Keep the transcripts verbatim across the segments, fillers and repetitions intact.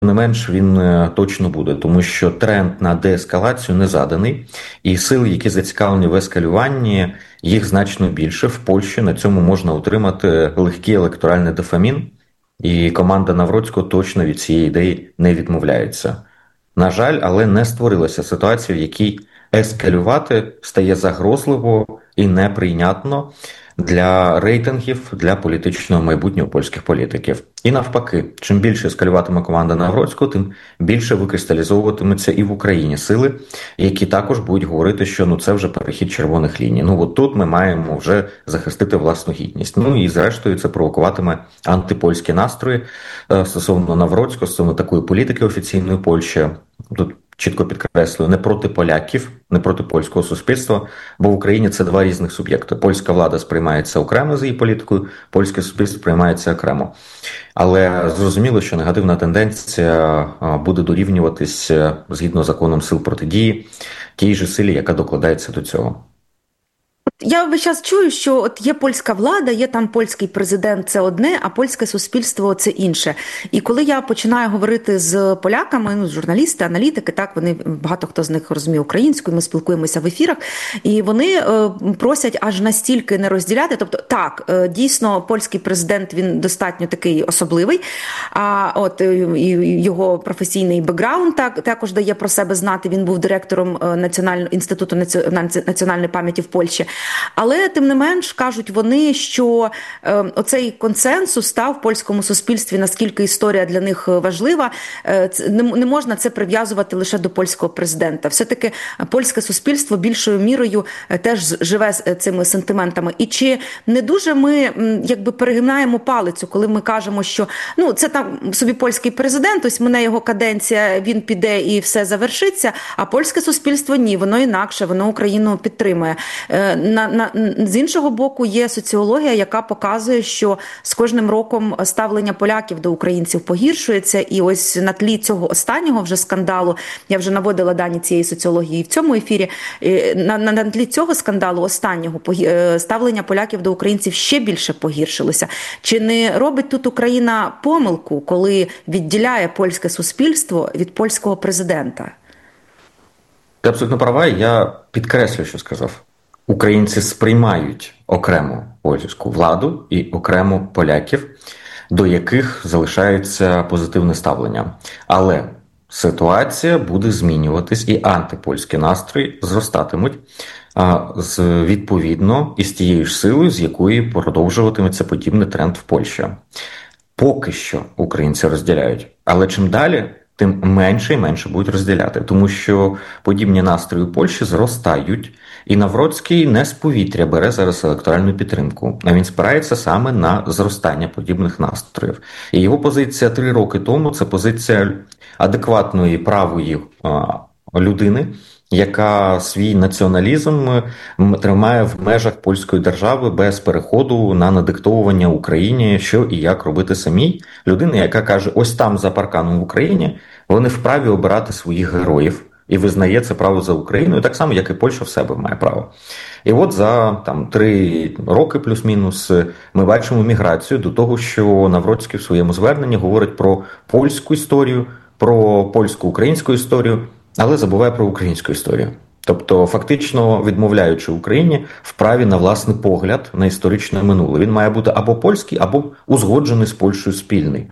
не менш він е, точно буде, тому що тренд на деескалацію не заданий, і сили, які зацікавлені в ескалюванні, їх значно більше. В Польщі на цьому можна отримати легкий електоральний дофамін, і команда Навроцького точно від цієї ідеї не відмовляється. На жаль, але не створилася ситуація, в якій ескалювати стає загрозливо і неприйнятно для рейтингів, для політичного майбутнього польських політиків. І навпаки, чим більше ескалюватиме команда Навроцького, тим більше викристалізовуватимуться і в Україні сили, які також будуть говорити, що ну це вже перехід червоних ліній. Ну от тут ми маємо вже захистити власну гідність. Ну і зрештою це провокуватиме антипольські настрої е, стосовно Навроцького, стосовно такої політики офіційної Польщі. Тут чітко підкреслюю, не проти поляків, не проти польського суспільства, бо в Україні це два різних суб'єкти. Польська влада сприймається окремо з її політикою, польське суспільство сприймається окремо. Але зрозуміло, що негативна тенденція буде дорівнюватись згідно з законом сил протидії тій же силі, яка докладається до цього. Я весь час чую, що от є польська влада, є там польський президент – це одне, а польське суспільство – це інше. І коли я починаю говорити з поляками, ну, журналісти, аналітики, так, вони, багато хто з них розуміє українською, ми спілкуємося в ефірах, і вони е, просять аж настільки не розділяти. Тобто, так, е, дійсно, польський президент, він достатньо такий особливий, а от і його професійний бекграунд так, також дає про себе знати. Він був директором Національного інституту національної пам'яті в Польщі. Але, тим не менш, кажуть вони, що е, оцей консенсус став в польському суспільстві, наскільки історія для них важлива, е, не, не можна це прив'язувати лише до польського президента. Все-таки польське суспільство більшою мірою теж живе з цими сентиментами. І чи не дуже ми якби перегинаємо палицю, коли ми кажемо, що ну, це там собі польський президент, ось мене його каденція, він піде і все завершиться, а польське суспільство ні, воно інакше, воно Україну підтримує. Е, На, на, з іншого боку, є соціологія, яка показує, що з кожним роком ставлення поляків до українців погіршується. І ось на тлі цього останнього вже скандалу, я вже наводила дані цієї соціології в цьому ефірі, на, на, на тлі цього скандалу останнього ставлення поляків до українців ще більше погіршилося. Чи не робить тут Україна помилку, коли відділяє польське суспільство від польського президента? Ти абсолютно права, я підкреслю, що сказав. Українці сприймають окремо польську владу і окремо поляків, до яких залишається позитивне ставлення. Але ситуація буде змінюватись і антипольські настрої зростатимуть з, відповідно із тією ж силою, з якої продовжуватиметься подібний тренд в Польщі. Поки що українці розділяють, але чим далі, тим менше і менше будуть розділяти, тому що подібні настрої у Польщі зростають, і Навроцький не з повітря бере зараз електоральну підтримку, а він спирається саме на зростання подібних настроїв. І його позиція три роки тому – це позиція адекватної правої а, людини, яка свій націоналізм тримає в межах польської держави без переходу на надиктовування Україні, що і як робити самій. Людина, яка каже, ось там за парканом в Україні вони вправі обирати своїх героїв і визнає це право за Україною, так само, як і Польща в себе має право. І от за там три роки плюс-мінус ми бачимо міграцію до того, що Навроцький в своєму зверненні говорить про польську історію, про польсько-українську історію, але забуває про українську історію. Тобто, фактично відмовляючи Україні в праві на власний погляд на історичне минуле. Він має бути або польський, або узгоджений з Польщею спільний.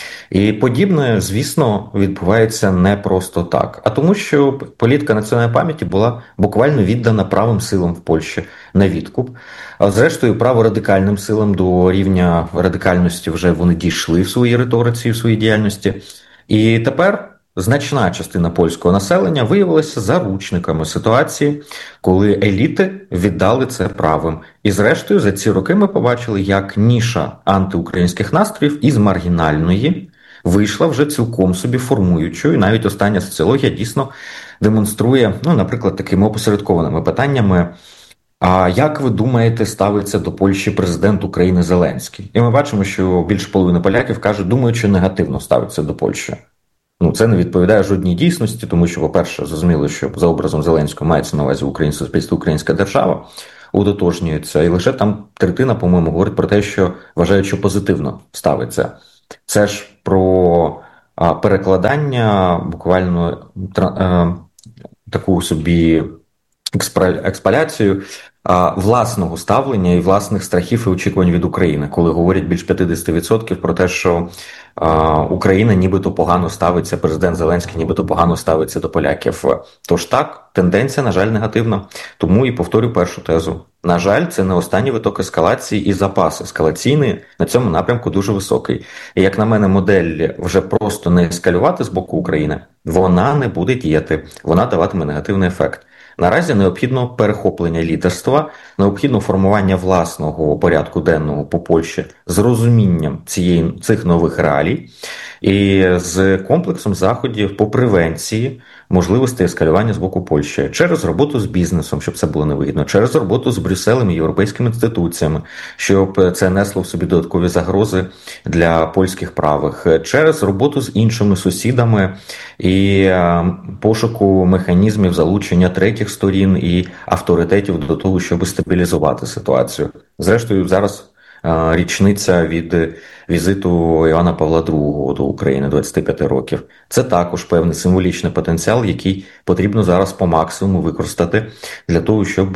І подібне, звісно, відбувається не просто так, а тому, що політика національної пам'яті була буквально віддана правим силам в Польщі на відкуп. А зрештою, праворадикальним силам до рівня радикальності вже вони дійшли в своїй риториці, в своїй діяльності. І тепер значна частина польського населення виявилася заручниками ситуації, коли еліти віддали це правим. І зрештою, за ці роки ми побачили, як ніша антиукраїнських настроїв із маргінальної вийшла вже цілком собі формуючою. І навіть остання соціологія дійсно демонструє, ну, наприклад, такими опосередкованими питаннями: а як ви думаєте, ставиться до Польщі президент України Зеленський? І ми бачимо, що більше половини поляків кажуть, думають, що негативно ставиться до Польщі. Ну, це не відповідає жодній дійсності, тому що, по-перше, зрозуміло, що за образом Зеленського мається на увазі українське суспільство, українська держава удотожнюється, і лише там третина, по-моєму, говорить про те, що вважають, що позитивно ставиться. Це ж про перекладання буквально таку собі експаляцію власного ставлення і власних страхів і очікувань від України, коли говорять більш п'ятдесят відсотків про те, що Україна нібито погано ставиться, президент Зеленський нібито погано ставиться до поляків. Тож так, тенденція, на жаль, негативна. Тому і повторю першу тезу. На жаль, це не останній виток ескалації, і запас ескалаційний на цьому напрямку дуже високий. І, як на мене, модель вже просто не ескалювати з боку України, вона не буде діяти, вона даватиме негативний ефект. Наразі необхідно перехоплення лідерства, необхідно формування власного порядку денного по Польщі з розумінням цієї, цих нових реалій і з комплексом заходів по превенції можливостей ескалювання з боку Польщі через роботу з бізнесом, щоб це було невигідно, через роботу з Брюсселем і європейськими інституціями, щоб це несло в собі додаткові загрози для польських правих, через роботу з іншими сусідами і пошуку механізмів залучення третіх сторін і авторитетів до того, щоб стабілізувати ситуацію. Зрештою, зараз річниця від візиту Івана Павла другого до України, двадцять п'ять років. Це також певний символічний потенціал, який потрібно зараз по максимуму використати для того, щоб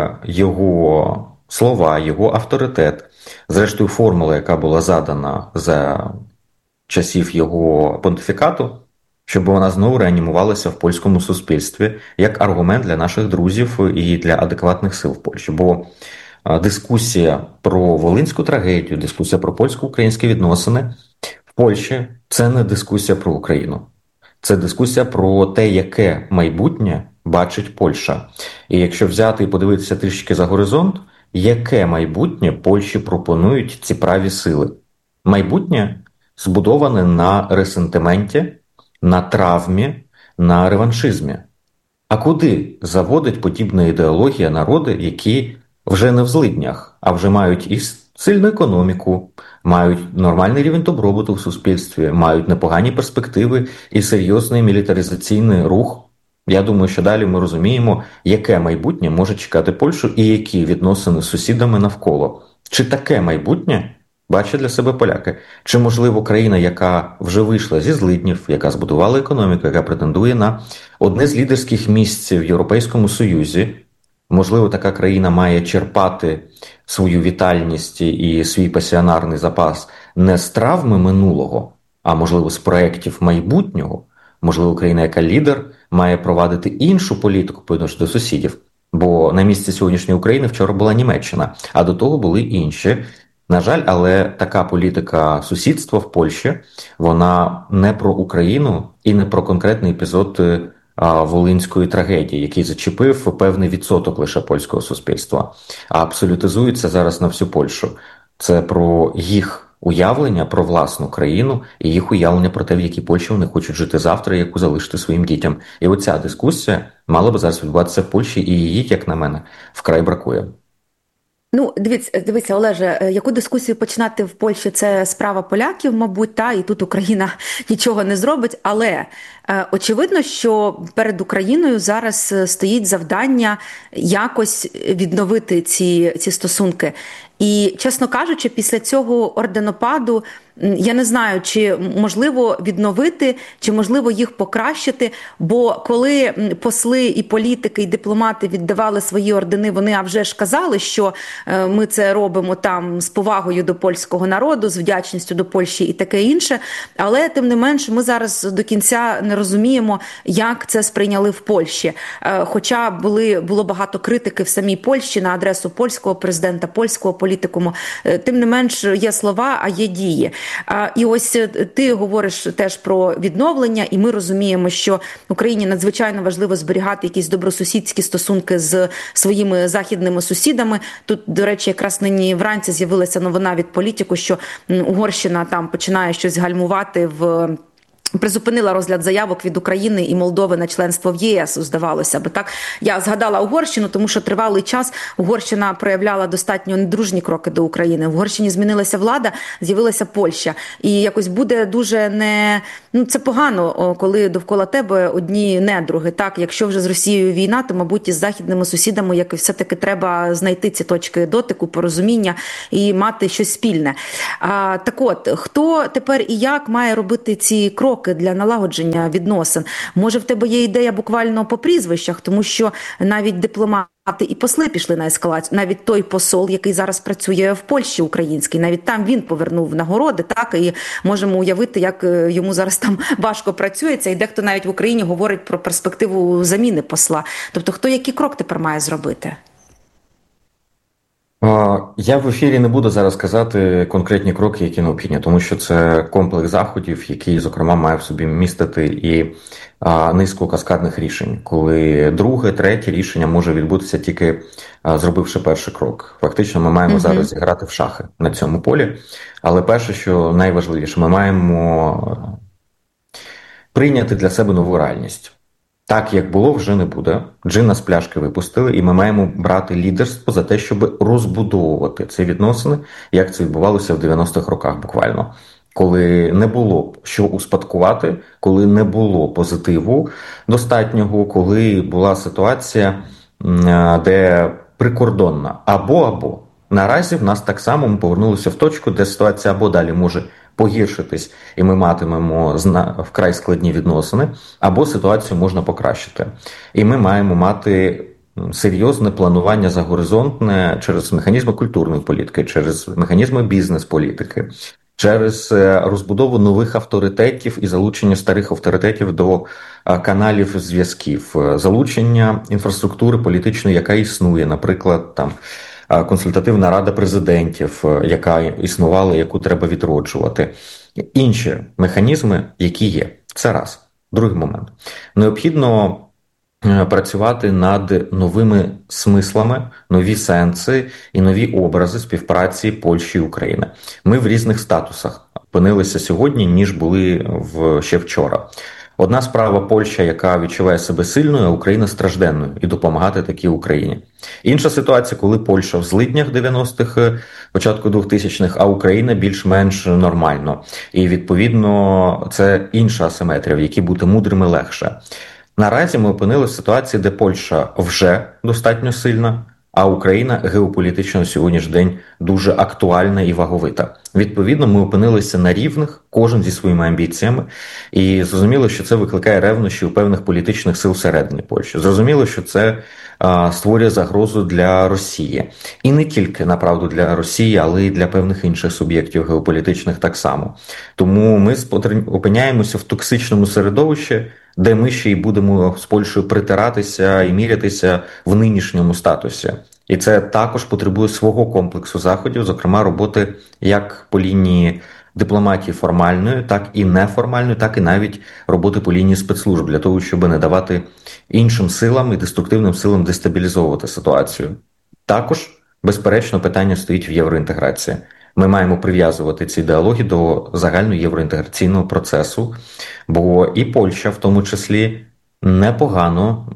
його слова, його авторитет, зрештою формула, яка була задана за часів його понтифікату, щоб вона знову реанімувалася в польському суспільстві як аргумент для наших друзів і для адекватних сил в Польщі. Бо дискусія про волинську трагедію, дискусія про польсько-українські відносини в Польщі – це не дискусія про Україну. Це дискусія про те, яке майбутнє бачить Польща. І якщо взяти і подивитися трішки за горизонт, яке майбутнє Польщі пропонують ці праві сили? Майбутнє збудоване на ресентименті, на травмі, на реваншизмі. А куди заводить подібна ідеологія народи, які вже не в злиднях, а вже мають і сильну економіку, мають нормальний рівень добробуту в суспільстві, мають непогані перспективи і серйозний мілітаризаційний рух? Я думаю, що далі ми розуміємо, яке майбутнє може чекати Польщу і які відносини з сусідами навколо. Чи таке майбутнє бачать для себе поляки? Чи, можливо, країна, яка вже вийшла зі злиднів, яка збудувала економіку, яка претендує на одне з лідерських місць в Європейському Союзі, можливо, така країна має черпати свою вітальність і свій пасіонарний запас не з травми минулого, а, можливо, з проєктів майбутнього? Можливо, країна, яка лідер, має провадити іншу політику по відношенню до сусідів? Бо на місці сьогоднішньої України вчора була Німеччина, а до того були інші. На жаль, але така політика сусідства в Польщі, вона не про Україну і не про конкретний епізод волинської трагедії, який зачепив певний відсоток лише польського суспільства, а абсолютизується зараз на всю Польщу. Це про їх уявлення про власну країну і їх уявлення про те, в якій Польщі вони хочуть жити завтра, яку залишити своїм дітям. І оця дискусія мала би зараз відбуватися в Польщі, і її, як на мене, вкрай бракує. Ну, дивіться, дивіться, Олеже, яку дискусію починати в Польщі – це справа поляків, мабуть, та, і тут Україна нічого не зробить, але е, очевидно, що перед Україною зараз стоїть завдання якось відновити ці, ці стосунки. І, чесно кажучи, після цього орденопаду я не знаю, чи можливо відновити, чи можливо їх покращити, бо коли посли і політики, і дипломати віддавали свої ордени, вони а вже ж казали, що ми це робимо там з повагою до польського народу, з вдячністю до Польщі і таке інше, але тим не менш ми зараз до кінця не розуміємо, як це сприйняли в Польщі. Хоча були, було багато критики в самій Польщі на адресу польського президента, польського політикуму, тим не менш є слова, а є дії. І ось ти говориш теж про відновлення, і ми розуміємо, що Україні надзвичайно важливо зберігати якісь добросусідські стосунки з своїми західними сусідами. Тут, до речі, якраз нині вранці з'явилася новина від політику, що Угорщина там починає щось гальмувати в... Призупинила розгляд заявок від України і Молдови на членство в ЄС, здавалося би. Так, я згадала Угорщину, тому що тривалий час Угорщина проявляла достатньо недружні кроки до України. В Угорщині змінилася влада, з'явилася Польща. І якось буде дуже не, Ну, це погано, коли довкола тебе одні недруги. Так, якщо вже з Росією війна, то, мабуть, із західними сусідами як все-таки треба знайти ці точки дотику, порозуміння і мати щось спільне. А, так от, хто тепер і як має робити ці кроки для налагодження відносин? Може, в тебе є ідея буквально по прізвищах, тому що навіть дипломати і посли пішли на ескалацію. Навіть той посол, який зараз працює в Польщі, український, навіть там він повернув нагороди, так, і можемо уявити, як йому зараз там важко працюється, і дехто навіть в Україні говорить про перспективу заміни посла. Тобто, хто який крок тепер має зробити? Я в ефірі не буду зараз казати конкретні кроки, які необхідні, тому що це комплекс заходів, який, зокрема, має в собі містити і низку каскадних рішень, коли друге, третє рішення може відбутися тільки зробивши перший крок. Фактично, ми маємо mm-hmm. зараз зіграти в шахи на цьому полі, але перше, що найважливіше, ми маємо прийняти для себе нову реальність. Так, як було, вже не буде. Джина з пляшки випустили, і ми маємо брати лідерство за те, щоб розбудовувати ці відносини, як це відбувалося в дев'яностих роках буквально. Коли не було що успадкувати, коли не було позитиву достатнього, коли була ситуація, де прикордонна або-або. Наразі в нас так само ми повернулися в точку, де ситуація або далі може погіршитись, і ми матимемо вкрай складні відносини, або ситуацію можна покращити. І ми маємо мати серйозне планування загоризонтне через механізми культурної політики, через механізми бізнес-політики, через розбудову нових авторитетів і залучення старих авторитетів до каналів зв'язків, залучення інфраструктури політичної, яка існує, наприклад, там, консультативна рада президентів, яка існувала, яку треба відроджувати. Інші механізми, які є. Це раз. Другий момент. Необхідно працювати над новими смислами, нові сенси і нові образи співпраці Польщі і України. Ми в різних статусах опинилися сьогодні, ніж були в, ще вчора. Одна справа Польща, яка відчуває себе сильною, а Україна стражденною, і допомагати такій Україні. Інша ситуація, коли Польща в злиднях дев'яностих, початку двохтисячних, а Україна більш-менш нормально. І, відповідно, це інша асиметрія, в якій бути мудрими легше. Наразі ми опинилися в ситуації, де Польща вже достатньо сильна, а Україна геополітично на сьогоднішній день дуже актуальна і ваговита. Відповідно, ми опинилися на рівних, кожен зі своїми амбіціями, і зрозуміло, що це викликає ревнощі у певних політичних сил всередині Польщі. Зрозуміло, що це а, створює загрозу для Росії. І не тільки, направду, для Росії, але й для певних інших суб'єктів геополітичних так само. Тому ми опиняємося в токсичному середовищі, де ми ще й будемо з Польщею притиратися і мірятися в нинішньому статусі. І це також потребує свого комплексу заходів, зокрема роботи як по лінії дипломатії формальної, так і неформальної, так і навіть роботи по лінії спецслужб, для того, щоб не давати іншим силам і деструктивним силам дестабілізовувати ситуацію. Також, безперечно, питання стоїть в євроінтеграції. Ми маємо прив'язувати ці ідеології до загального євроінтеграційного процесу, бо і Польща, в тому числі, непогано,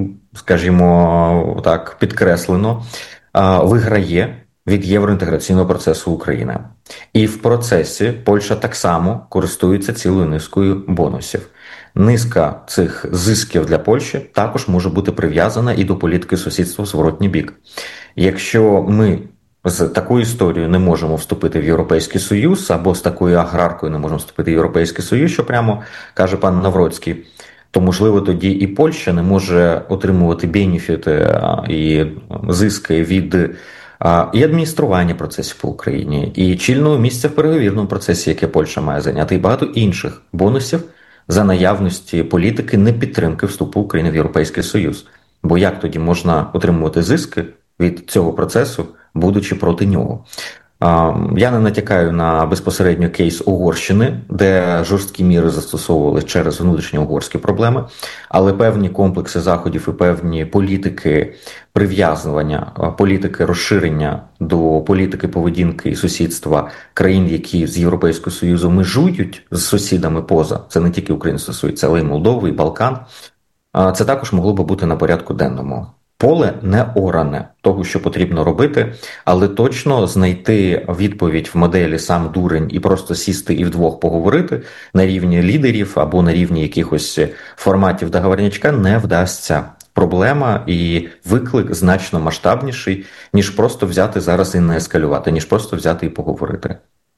скажімо так, підкреслено, виграє від євроінтеграційного процесу України. І в процесі Польща так само користується цілою низкою бонусів. Низка цих зисків для Польщі також може бути прив'язана і до політики сусідства в зворотній бік. Якщо ми з такою історією не можемо вступити в Європейський Союз, або з такою аграркою не можемо вступити в Європейський Союз, що прямо каже пан Навроцький, то, можливо, тоді і Польща не може отримувати бенефіти і зиски від і адміністрування процесів по Україні, і чільного місця в переговірному процесі, яке Польща має зайняти, і багато інших бонусів за наявності політики непідтримки вступу України в Європейський Союз. Бо як тоді можна отримувати зиски від цього процесу, будучи проти нього? Я не натякаю на безпосередньо кейс Угорщини, де жорсткі міри застосовували через внутрішньоугорські проблеми, але певні комплекси заходів і певні політики прив'язування, політики розширення до політики поведінки і сусідства країн, які з Європейського Союзу межують з сусідами поза, це не тільки Україна стосується, але й Молдови, і Балкан, це також могло би бути на порядку денному. Поле не оране того, що потрібно робити, але точно знайти відповідь в моделі сам дурень і просто сісти і вдвох поговорити на рівні лідерів або на рівні якихось форматів договорнячка не вдасться. Проблема і виклик значно масштабніший, ніж просто взяти зараз і не ескалювати, ніж просто взяти і поговорити.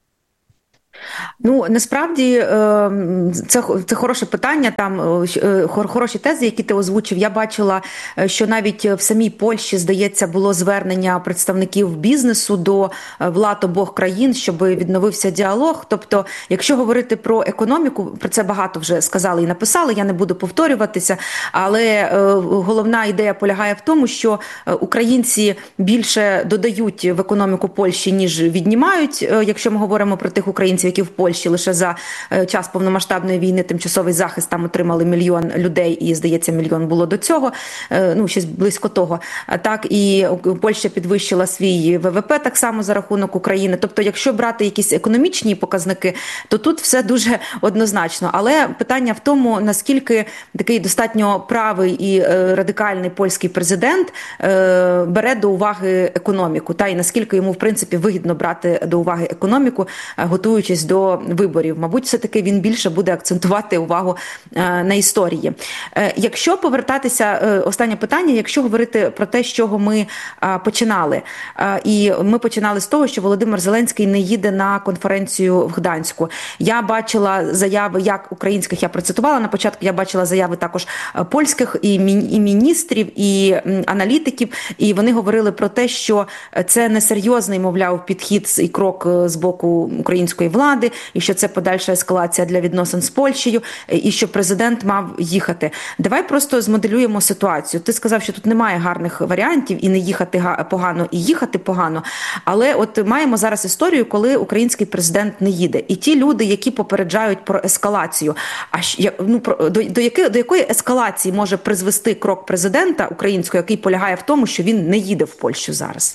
Ну, насправді, це, це хороше питання, там хороші тези, які ти озвучив. Я бачила, що навіть в самій Польщі, здається, було звернення представників бізнесу до влад обох країн, щоб відновився діалог. Тобто, якщо говорити про економіку, про це багато вже сказали і написали, я не буду повторюватися, але головна ідея полягає в тому, що українці більше додають в економіку Польщі, ніж віднімають, якщо ми говоримо про тих українців, які в Польщі лише за час повномасштабної війни тимчасовий захист там отримали мільйон людей, і, здається, мільйон було до цього, ну, щось близько того. Так, і Польща підвищила свій ВВП так само за рахунок України. Тобто, якщо брати якісь економічні показники, то тут все дуже однозначно. Але питання в тому, наскільки такий достатньо правий і радикальний польський президент бере до уваги економіку, та, і наскільки йому, в принципі, вигідно брати до уваги економіку, готуючись до виборів. Мабуть, все-таки він більше буде акцентувати увагу на історії. Якщо повертатися, останнє питання, якщо говорити про те, з чого ми починали. І ми починали з того, що Володимир Зеленський не їде на конференцію в Гданську. Я бачила заяви, як українських, я процитувала на початку, я бачила заяви також польських і міністрів, і аналітиків, і вони говорили про те, що це несерйозний, мовляв, підхід і крок з боку української влади, і що це подальша ескалація для відносин з Польщею, і що президент мав їхати. Давай просто змоделюємо ситуацію. Ти сказав, що тут немає гарних варіантів, і не їхати погано, і їхати погано, але от маємо зараз історію, коли український президент не їде. І ті люди, які попереджають про ескалацію, а ну, про, до, до, якої, до якої ескалації може призвести крок президента українського, який полягає в тому, що він не їде в Польщу зараз?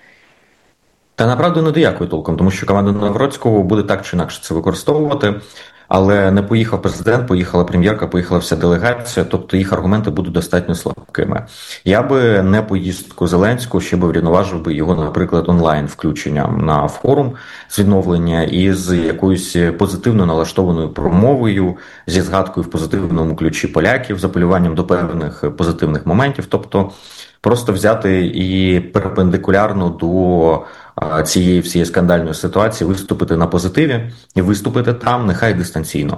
Та направду не до якої толком, тому що команда Навроцького буде так чи інакше це використовувати, але не поїхав президент, поїхала прем'єрка, поїхала вся делегація, тобто їх аргументи будуть достатньо слабкими. Я би не поїздку Зеленського, ще би врівноважив би його, наприклад, онлайн включенням на форум з відновлення і з якоюсь позитивно налаштованою промовою, зі згадкою в позитивному ключі поляків, з апелюванням до певних позитивних моментів, тобто просто взяти і перпендикулярно до цієї всієї скандальної ситуації виступити на позитиві і виступити там, нехай дистанційно.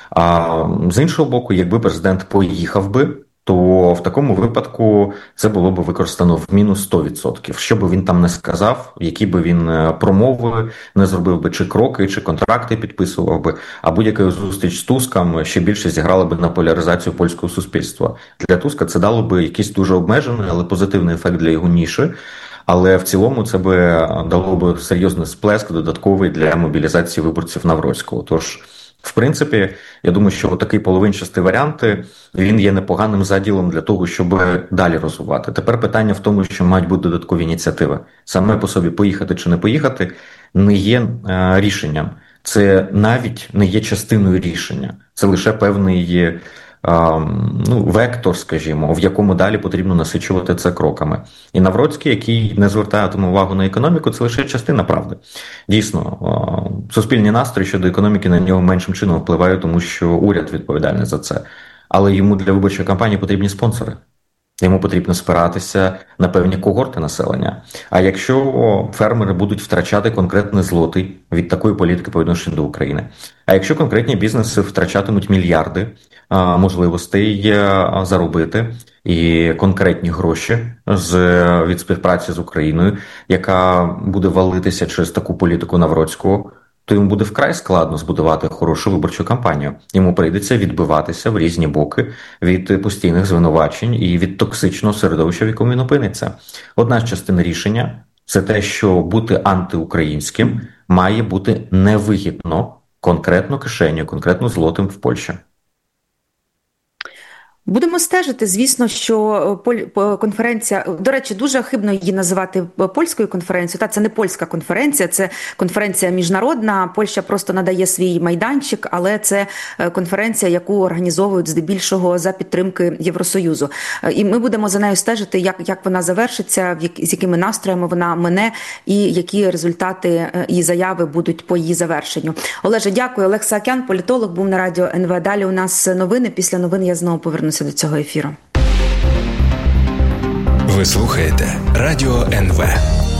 А з іншого боку, якби президент поїхав би, то в такому випадку це було б використано в мінус сто відсотків. Що би він там не сказав, які би він промови не зробив би, чи кроки, чи контракти підписував би, а будь-яка зустріч з Туском ще більше зіграла би на поляризацію польського суспільства. Для Туска це дало би якийсь дуже обмежений, але позитивний ефект для його ніші. Але в цілому це би дало би серйозний сплеск додатковий для мобілізації виборців Навроцького. Тож, в принципі, я думаю, що такий половинчастий варіант, він є непоганим заділом для того, щоб далі розвивати. Тепер питання в тому, що мають бути додаткові ініціативи. Саме по собі поїхати чи не поїхати не є е, рішенням. Це навіть не є частиною рішення. Це лише певний ну, вектор, скажімо, в якому далі потрібно насичувати це кроками. І Навроцький, який не звертає увагу на економіку, це лише частина правди. Дійсно, суспільні настрої щодо економіки на нього меншим чином впливають, тому що уряд відповідальний за це. Але йому для виборчої кампанії потрібні спонсори. Йому потрібно спиратися на певні когорти населення. А якщо фермери будуть втрачати конкретний злотий від такої політики по відношенню до України, а якщо конкретні бізнеси втрачатимуть мільярди можливостей заробити і конкретні гроші з, від співпраці з Україною, яка буде валитися через таку політику Навроцького, то йому буде вкрай складно збудувати хорошу виборчу кампанію. Йому прийдеться відбиватися в різні боки від постійних звинувачень і від токсичного середовища, в якому він опиниться. Одна з частин рішення – це те, що бути антиукраїнським має бути невигідно конкретно кишеню, конкретно злотим в Польщі. Будемо стежити. Звісно, що конференція, до речі, дуже хибно її називати польською конференцією. Та це не польська конференція, це конференція міжнародна. Польща просто надає свій майданчик, але це конференція, яку організовують здебільшого за підтримки Євросоюзу. І ми будемо за нею стежити, як, як вона завершиться, з якими настроями вона мине і які результати і заяви будуть по її завершенню. Олеже, дякую. Олег Саакян, політолог, був на радіо ен ве. Далі у нас новини. Після новин я знову повернуся до цього ефіру. Ви слухаєте Радіо ен ве.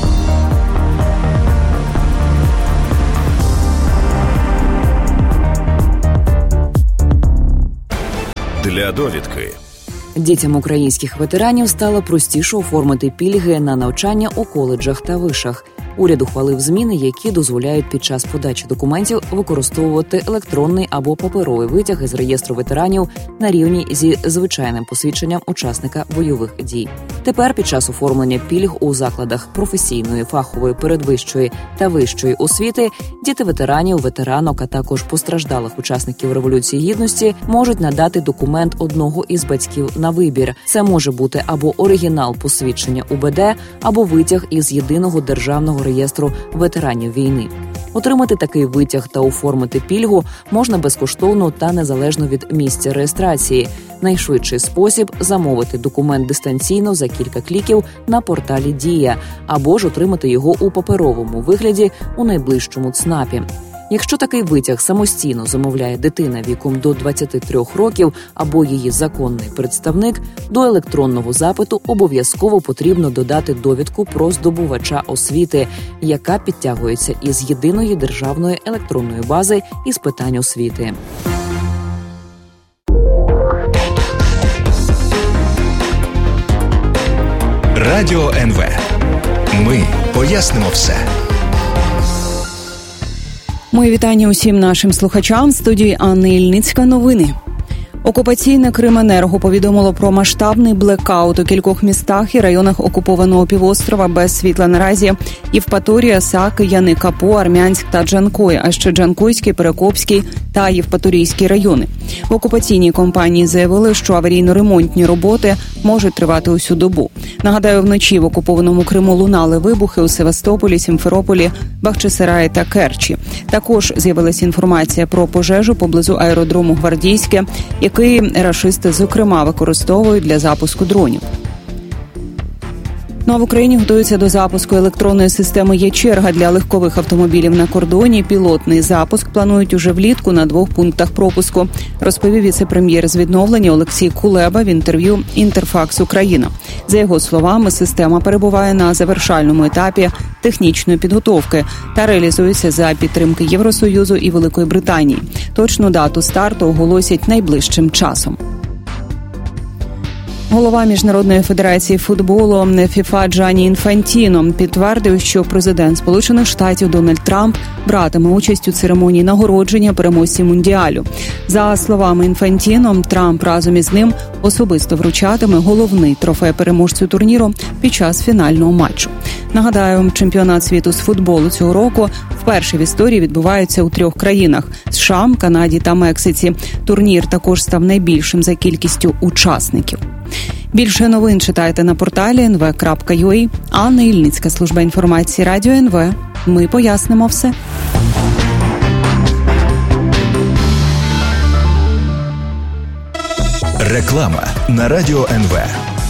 Для довідки. Дітям українських ветеранів стало простіше оформити пільги на навчання у коледжах та вишах. Уряд ухвалив зміни, які дозволяють під час подачі документів використовувати електронний або паперовий витяг із реєстру ветеранів на рівні зі звичайним посвідченням учасника бойових дій. Тепер під час оформлення пільг у закладах професійної, фахової, передвищої та вищої освіти діти ветеранів, ветеранок, а також постраждалих учасників Революції Гідності можуть надати документ одного із батьків на вибір. Це може бути або оригінал посвідчення у be de, або витяг із єдиного державного реєстру ветеранів війни. Отримати такий витяг та оформити пільгу можна безкоштовно та незалежно від місця реєстрації. Найшвидший спосіб – замовити документ дистанційно за кілька кліків на порталі «Дія» або ж отримати його у паперовому вигляді у найближчому ЦНАПі. Якщо такий витяг самостійно замовляє дитина віком до двадцяти трьох років або її законний представник, до електронного запиту обов'язково потрібно додати довідку про здобувача освіти, яка підтягується із єдиної державної електронної бази із питань освіти. Радіо ен ве. Ми пояснимо все. Мої вітання усім нашим слухачам. В студії Анна Ільницька. Новини. Окупаційне Крименерго повідомило про масштабний блекаут у кількох містах і районах окупованого півострова без світла наразі. Євпаторія, Саки, Яни-Капу, Армянськ та Джанкой, а ще Джанкойський, Перекопський та Євпаторійський райони. В окупаційній компанії заявили, що аварійно-ремонтні роботи можуть тривати усю добу. Нагадаю, вночі в окупованому Криму лунали вибухи у Севастополі, Сімферополі, Бахчисараї та Керчі. Також з'явилася інформація про пожежу поблизу аеродрому Гвардійське, який рашисти, зокрема, використовують для запуску дронів. Ну а в Україні готуються до запуску електронної системи «Є-черга» для легкових автомобілів на кордоні. Пілотний запуск планують уже влітку на двох пунктах пропуску, розповів віце-прем'єр з відновлення Олексій Кулеба в інтерв'ю «Інтерфакс Україна». За його словами, система перебуває на завершальному етапі технічної підготовки та реалізується за підтримки Євросоюзу і Великої Британії. Точну дату старту оголосять найближчим часом. Голова Міжнародної федерації футболу ФІФА Джанні Інфантіно підтвердив, що президент Сполучених Штатів Дональд Трамп братиме участь у церемонії нагородження переможців Мундіалю. За словами Інфантіно, Трамп разом із ним особисто вручатиме головний трофей переможцю турніру під час фінального матчу. Нагадаю, чемпіонат світу з футболу цього року вперше в історії відбувається у трьох країнах – США, Канаді та Мексиці. Турнір також став найбільшим за кількістю учасників. Більше новин читайте на порталі ен ве крапка ю а. Анна Ільницька, служба інформації Радіо ен ве. Ми пояснимо все. Реклама на Радіо ен ве.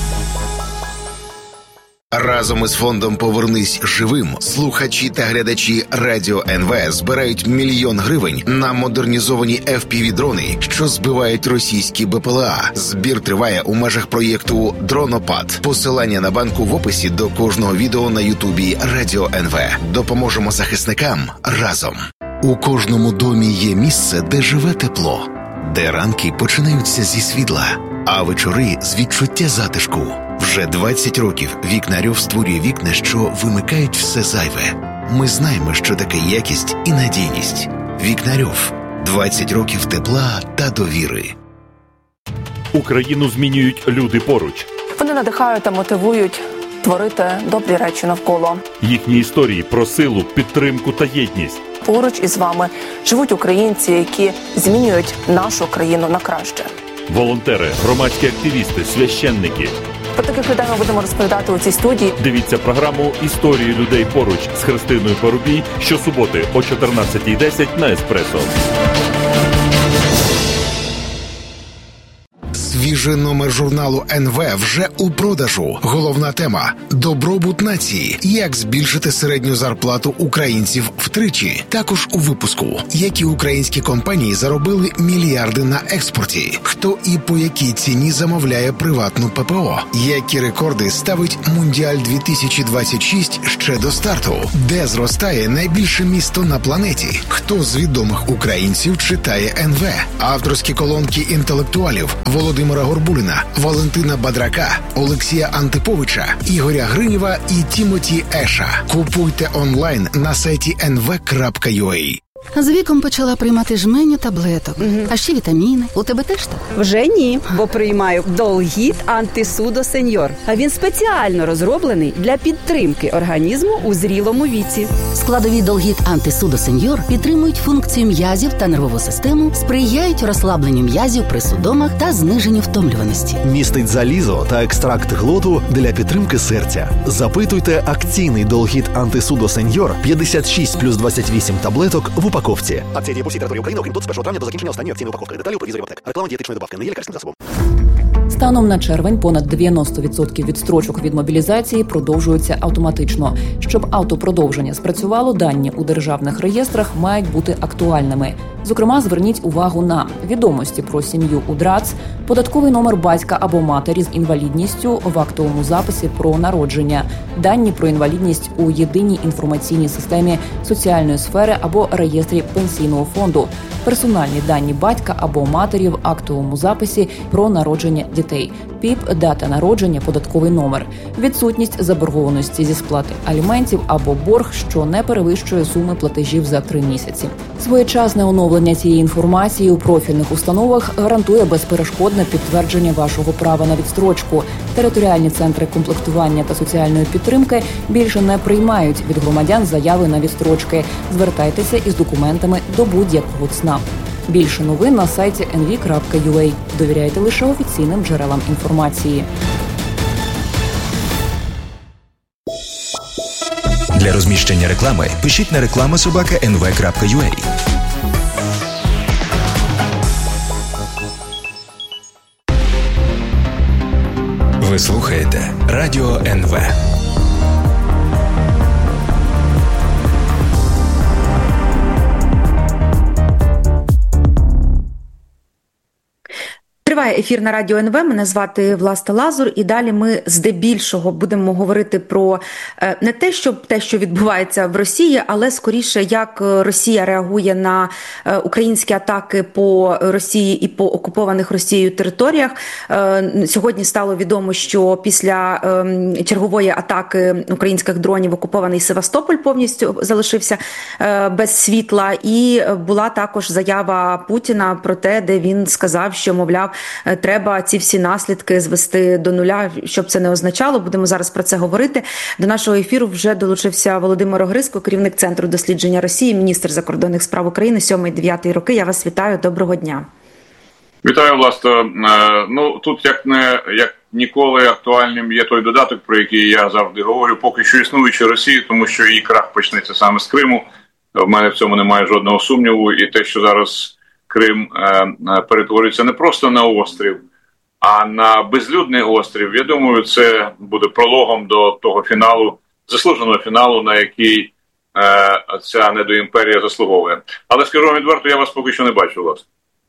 Разом із фондом «Повернись живим» слухачі та глядачі Радіо ен ве збирають мільйон гривень на модернізовані еф пі ві-дрони, що збивають російські бе пе ел а. Збір триває у межах проєкту «Дронопад». Посилання на банку в описі до кожного відео на Ютубі Радіо ен ве. Допоможемо захисникам разом. У кожному домі є місце, де живе тепло, де ранки починаються зі світла, а вечори з відчуття затишку. Вже двадцять років Вікнарьов створює вікна, що вимикають все зайве. Ми знаємо, що таке якість і надійність. Вікнарьов. двадцять років тепла та довіри. Україну змінюють люди поруч. Вони надихають та мотивують творити добрі речі навколо. Їхні історії про силу, підтримку та єдність. Поруч із вами живуть українці, які змінюють нашу країну на краще. Волонтери, громадські активісти, священники. Про таких людей ми будемо розповідати у цій студії. Дивіться програму «Історії людей поруч» з Христиною Парубій щосуботи о чотирнадцятій десять на Еспресо. Свіжий номер журналу ен ве вже у продажу. Головна тема – добробут нації. Як збільшити середню зарплату українців втричі. Також у випуску. Які українські компанії заробили мільярди на експорті. Хто і по якій ціні замовляє приватну пе пе о. Які рекорди ставить Мундіаль дві тисячі двадцять шість ще до старту. Де зростає найбільше місто на планеті. Хто з відомих українців читає ен ве. Авторські колонки інтелектуалів Володимира Горбуліна, Валентина Бадрака, Олексія Антиповича, Ігоря Гринєва і Тімоті Еша. Купуйте онлайн на сайті ен ве крапка ю а. З віком почала приймати жменю таблеток, угу. а ще вітаміни. У тебе теж так? Вже ні, бо приймаю Долгіт Антисудо Сеньор. А він спеціально розроблений для підтримки організму у зрілому віці. Складові Долгіт Антисудо Сеньор підтримують функцію м'язів та нервову систему, сприяють розслабленню м'язів при судомах та зниженню втомлюваності. Містить залізо та екстракт глоту для підтримки серця. Запитуйте акційний Долгіт Антисудо Сеньор п'ятдесят шість плюс двадцять вісім таблеток в упаковці. Акція діє по всій території України, окрім тут з першого травня до закінчення останньої акційної упаковки. Деталі у провізорі аптек. Реклама дієтичної добавки не є лікарським засобом. Станом на червень понад дев'яносто відсотків відстрочок від мобілізації продовжуються автоматично. Щоб автопродовження спрацювало, дані у державних реєстрах мають бути актуальними. Зокрема, зверніть увагу на відомості про сім'ю у ДРАЦ, податковий номер батька або матері з інвалідністю в актовому записі про народження, дані про інвалідність у єдиній інформаційній системі соціальної сфери або реєстрі пенсійного фонду, персональні дані батька або матері в актовому записі про народження дітей, ПІП, дата народження, податковий номер, відсутність заборгованості зі сплати аліментів або борг, що не перевищує суми платежів за три місяці. Своєчасне оновлення цієї інформації у профільних установах гарантує безперешкодне підтвердження вашого права на відстрочку. Територіальні центри комплектування та соціальної підтримки більше не приймають від громадян заяви на відстрочки. Звертайтеся із документами до будь-якого ЦНАП. Більше новин на сайті ен ве крапка ю а. Довіряйте лише офіційним джерелам інформації. Для розміщення реклами пишіть на реклама собака ен ве крапка ю а. Ви слухаєте Радіо ен ве. Триває ефір на Радіо ен ве, мене звати Власта Лазур, і далі ми здебільшого будемо говорити про не те, що, те, що відбувається в Росії, але скоріше, як Росія реагує на українські атаки по Росії і по окупованих Росією територіях. Сьогодні стало відомо, що після чергової атаки українських дронів окупований Севастополь повністю залишився без світла, і була також заява Путіна про те, де він сказав, що, мовляв, треба ці всі наслідки звести до нуля, щоб це не означало. Будемо зараз про це говорити. До нашого ефіру вже долучився Володимир Огриско, керівник Центру дослідження Росії, міністр закордонних справ України сьомий-дев'ятий роки. Я вас вітаю. Доброго дня. Вітаю, Власто. Ну, тут як не як ніколи актуальним є той додаток, про який я завжди говорю, поки що існуючи Росії, тому що її крах почнеться саме з Криму. В мене в цьому немає жодного сумніву. І те, що зараз Крим е, перетворюється не просто на острів, а на безлюдний острів. Я думаю, це буде прологом до того фіналу, заслуженого фіналу, на який е, ця недоімперія заслуговує. Але скажу вам відверто, я вас поки що не бачу, власне.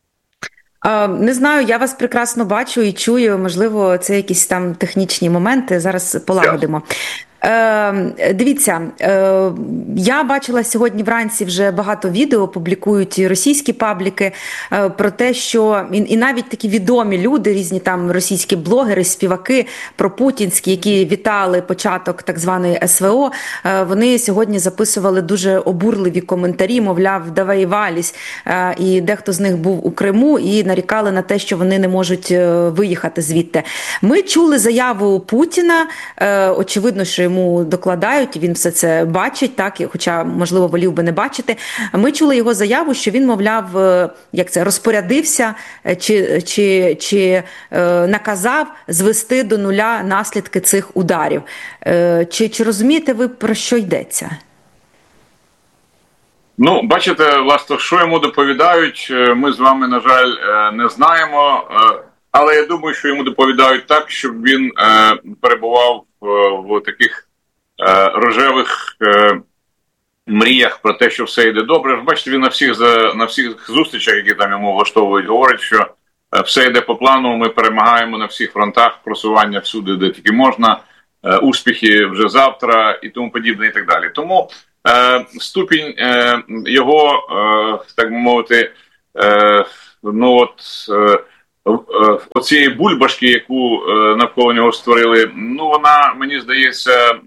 Не знаю, я вас прекрасно бачу і чую, можливо, це якісь там технічні моменти, зараз полагодимо. Е, дивіться, е, я бачила сьогодні вранці вже багато відео, публікують російські пабліки е, про те, що і, і навіть такі відомі люди, різні там російські блогери, співаки пропутінські, які вітали початок так званої ес ве о, е, вони сьогодні записували дуже обурливі коментарі, мовляв, давай валісь, е, і дехто з них був у Криму і нарікали на те, що вони не можуть виїхати звідти. Ми чули заяву Путіна, е, очевидно, що йому докладають, він все це бачить, так, хоча, можливо, волів би не бачити. Ми чули його заяву, що він, мовляв, як це, розпорядився чи, чи, чи е, наказав звести до нуля наслідки цих ударів. Е, чи, чи розумієте ви, про що йдеться? Ну, бачите, власне, що йому доповідають, ми з вами, на жаль, не знаємо. Але я думаю, що йому доповідають так, щоб він перебував в таких рожевих мріях про те, що все йде добре. Бачите, він на всіх, на всіх зустрічах, які там йому влаштовують, говорить, що все йде по плану, ми перемагаємо на всіх фронтах, просування всюди, де тільки можна, успіхи вже завтра і тому подібне і так далі. Тому е, ступінь е, його, е, так би мовити, е, ну от, е, оцієї бульбашки, яку е, навколо нього створили, ну вона, мені здається, е,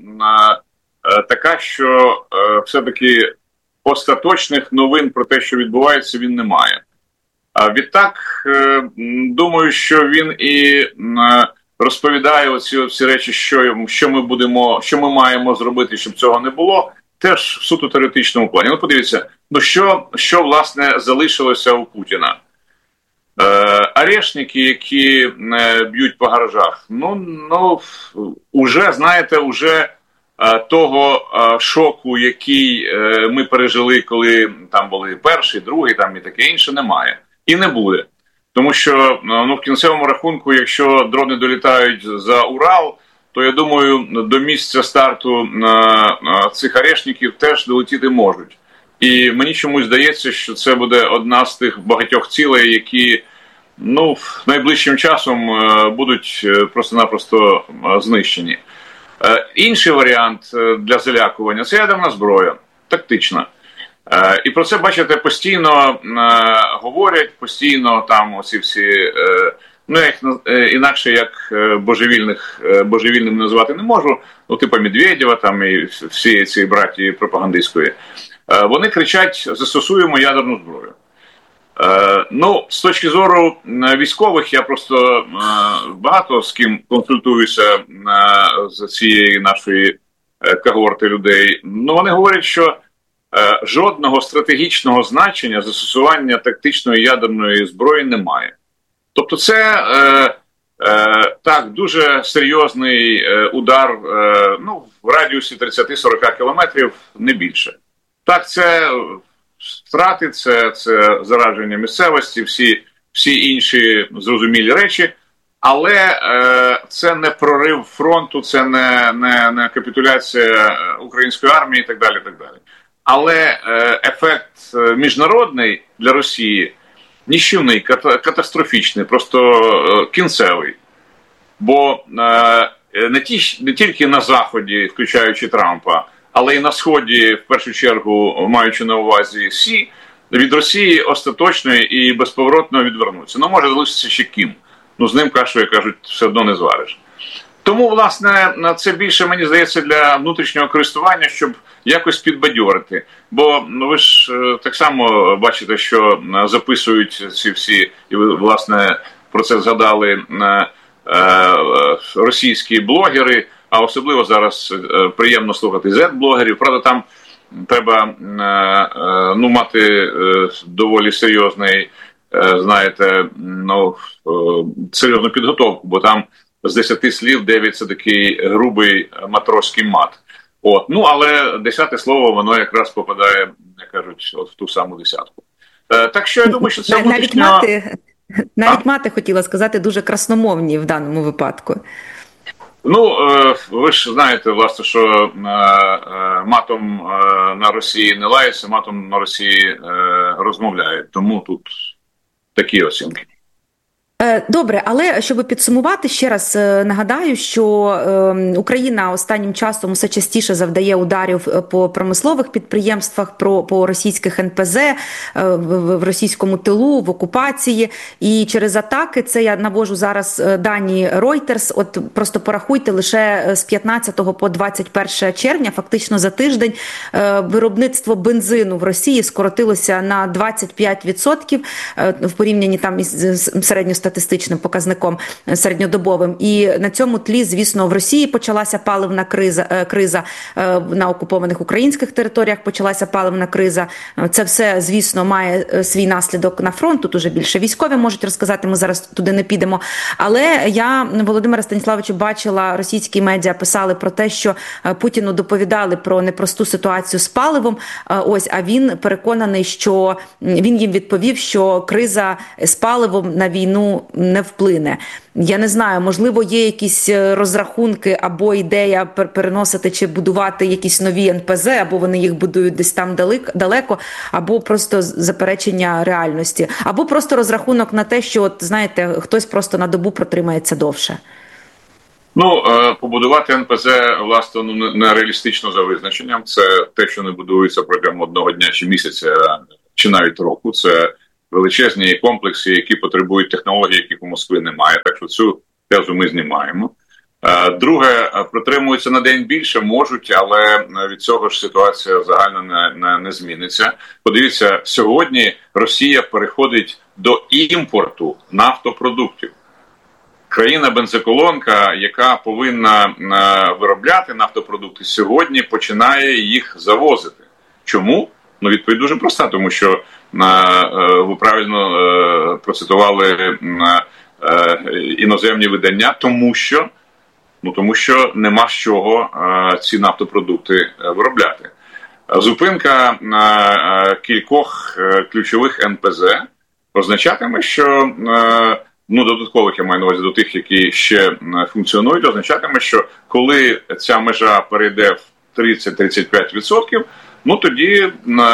така, що е, все-таки остаточних новин про те, що відбувається, він не має. А відтак, е, думаю, що він і е, розповідає оці всі речі, що, що ми будемо, що ми маємо зробити, щоб цього не було, теж в суто теоретичному плані. Ну, подивіться, ну що, що власне залишилося у Путіна? Е, арешники, які е, б'ють по гаражах, ну, ну, уже, знаєте, уже е, того е, шоку, який е, ми пережили, коли там були перший, другий, там і таке інше, немає. І не буде. Тому що, ну, в кінцевому рахунку, якщо дрони долітають за Урал, то, я думаю, до місця старту е, цих арешників теж долетіти можуть. І мені чомусь здається, що це буде одна з тих багатьох цілей, які, ну, найближчим часом е, будуть просто-напросто е, знищені. Е, інший варіант для залякування – це ядерна зброя, тактична. Е, і про це, бачите, постійно е, говорять, постійно там оці всі, е, ну, як, е, інакше як е, божевільних, е, божевільним назвати не можу, ну, типу Медведєва там і всі ці браті пропагандистської, е, вони кричать: застосуємо ядерну зброю. Е, ну, з точки зору військових, я просто е, багато з ким консультуюся е, з цієї нашої е, когорти людей, ну, вони говорять, що жодного стратегічного значення застосування тактичної ядерної зброї немає. Тобто це е, е, так, дуже серйозний е, удар, е, ну, в радіусі тридцять-сорок кілометрів, не більше. Так, це втрати, це, це зараження місцевості, всі, всі інші зрозумілі речі, але е, це не прорив фронту, це не, не, не капітуляція української армії і так далі, і так далі. Але ефект міжнародний для Росії ніщівний, катастрофічний, просто кінцевий. Бо не, ті, не тільки на Заході, включаючи Трампа, але й на Сході, в першу чергу, маючи на увазі Сі, від Росії остаточно і безповоротно відвернуться. Ну, може залишитися ще Кім. Ну, з ним кашу, як кажуть, все одно не звариш. Тому, власне, це більше, мені здається, для внутрішнього користування, щоб якось підбадьорити. Бо, ну, ви ж так само бачите, що записують ці всі, і ви, власне, про це згадали, російські блогери, а особливо зараз приємно слухати зет-блогерів. Правда, там треба, ну, мати доволі серйозний, знаєте, ну, серйозну підготовку, бо там з десяти слів дев'ять – це такий грубий матроський мат. От. Ну, але десяте слово, воно якраз попадає, як кажуть, от в ту саму десятку. Е, так що я думаю, що це внутрішньо... Навіть мати, навіть мати, хотіла сказати, дуже красномовні в даному випадку. Ну, е, ви ж знаєте, власне, що е, е, матом е, на Росії не лається, матом на Росії е, розмовляють. Тому тут такі оцінки. Добре, але щоб підсумувати, ще раз нагадаю, що Україна останнім часом все частіше завдає ударів по промислових підприємствах, по російських ен пе зет, в російському тилу, в окупації. І через атаки, це я навожу зараз дані Reuters, от просто порахуйте, лише з п'ятнадцятого по двадцять перше червня, фактично за тиждень, виробництво бензину в Росії скоротилося на двадцять п'ять відсотків в порівнянні там із середньостатистичним середньостатистичним показником середньодобовим. І на цьому тлі, звісно, в Росії почалася паливна криза, криза на окупованих українських територіях почалася паливна криза. Це все, звісно, має свій наслідок на фронт. Тут уже більше військові можуть розказати, ми зараз туди не підемо. Але я, Володимира Станіславовичу, бачила, російські медіа писали про те, що Путіну доповідали про непросту ситуацію з паливом. Ось, а він переконаний, що він їм відповів, що криза з паливом на війну не вплине. Я не знаю, можливо, є якісь розрахунки або ідея переносити чи будувати якісь нові ен пе зет, або вони їх будують десь там далеко, або просто заперечення реальності, або просто розрахунок на те, що, от, знаєте, хтось просто на добу протримається довше. Ну, побудувати ен пе зет, власне, ну, нереалістично за визначенням. Це те, що не будується протягом одного дня чи місяця, чи навіть року. Це величезні комплекси, які потребують технологій, яких у Москви немає. Так що цю тезу ми знімаємо. Друге, протримуються на день більше, можуть, але від цього ж ситуація загально не, не, не зміниться. Подивіться, сьогодні Росія переходить до імпорту нафтопродуктів. Країна-бензоколонка, яка повинна виробляти нафтопродукти, сьогодні починає їх завозити. Чому? Ну, відповідь дуже проста, тому що ви правильно процитували іноземні видання, тому що, ну, тому що нема з чого ці нафтопродукти виробляти. Зупинка кількох ключових ен пе зет означатиме, що, ну, додаткових, я маю на увазі до тих, які ще функціонують, означатиме, що коли ця межа перейде в тридцять-тридцять п'ять відсотків, ну, тоді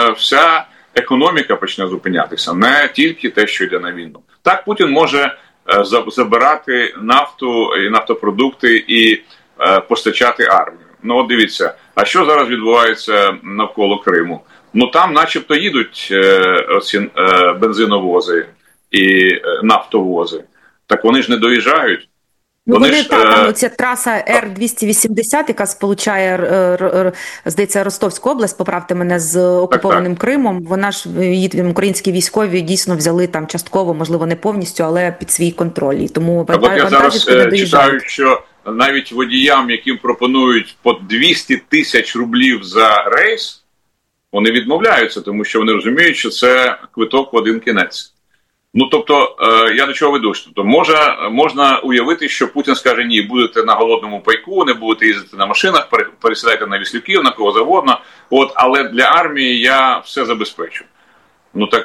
вся економіка почне зупинятися, не тільки те, що йде на війну. Так, Путін може забирати нафту і нафтопродукти і постачати армію. Ну, от дивіться, а що зараз відбувається навколо Криму? Ну, там начебто їдуть оці бензиновози і нафтовози. Так вони ж не доїжджають. Ну, вони, вони ж, так, е... ця траса ер двісті вісімдесят, яка сполучає, здається, Ростовську область, поправте мене, з окупованим так, так. Кримом, вона ж, її українські військові дійсно взяли там частково, можливо, не повністю, але під свій контроль. І тому так, от я зараз е, читаю, що навіть водіям, яким пропонують по двісті тисяч рублів за рейс, вони відмовляються, тому що вони розуміють, що це квиток в один кінець. Ну, тобто, е, я до чого веду? Тобто, може, можна уявити, що Путін скаже, ні, будете на голодному пайку, не будете їздити на машинах, пересідайте на віслюків, на кого завгодно, от, але для армії я все забезпечу. Ну, так,